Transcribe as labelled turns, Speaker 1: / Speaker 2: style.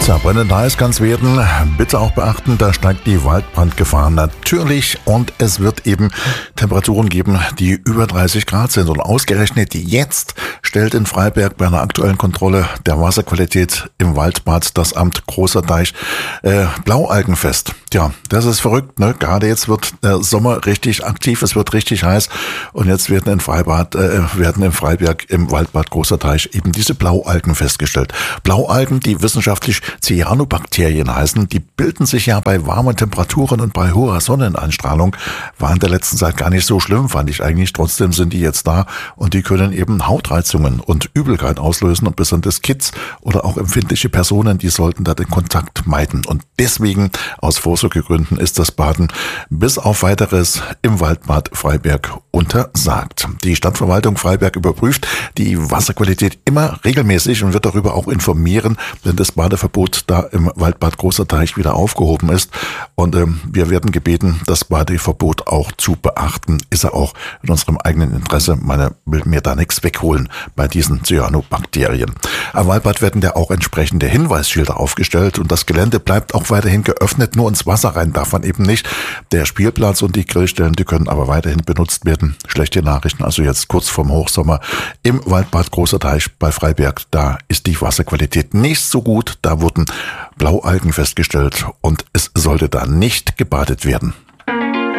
Speaker 1: So, brennend heiß kann's werden. Bitte auch beachten, da steigt die Waldbrandgefahr natürlich und es wird eben Temperaturen geben, die über 30 Grad sind. Und ausgerechnet jetzt stellt in Freiberg bei einer aktuellen Kontrolle der Wasserqualität im Waldbad das Amt Großer Teich Blaualgen fest. Tja, das ist verrückt, ne? Gerade jetzt wird der Sommer richtig aktiv, es wird richtig heiß und jetzt werden in Freiberg im Waldbad Großer Teich eben diese Blaualgen festgestellt. Blaualgen, die wissenschaftlich Cyanobakterien heißen, die bilden sich ja bei warmen Temperaturen und bei hoher Sonneneinstrahlung, waren in der letzten Zeit gar nicht so schlimm, fand ich eigentlich. Trotzdem sind die jetzt da und die können eben Hautreizungen und Übelkeit auslösen und besonders Kids oder auch empfindliche Personen, die sollten da den Kontakt meiden. Und deswegen aus Vorsorgegründen ist das Baden bis auf Weiteres im Waldbad Freiberg untersagt. Die Stadtverwaltung Freiberg überprüft die Wasserqualität immer regelmäßig und wird darüber auch informieren, wenn das Badeverbot da im Waldbad Großer Teich wieder aufgehoben ist. Und wir werden gebeten, das Badeverbot auch zu beachten. Ist er auch in unserem eigenen Interesse. Man will mir da nichts wegholen bei diesen Cyanobakterien. Am Waldbad werden ja auch entsprechende Hinweisschilder aufgestellt und das Gelände bleibt auch weiterhin geöffnet. Nur ins Wasser rein darf man eben nicht. Der Spielplatz und die Grillstellen, die können aber weiterhin benutzt werden. Schlechte Nachrichten, also jetzt kurz vorm Hochsommer im Waldbad Großer Teich bei Freiberg. Da ist die Wasserqualität nicht so gut. Da wurden Blaualgen festgestellt und es sollte da nicht gebadet werden.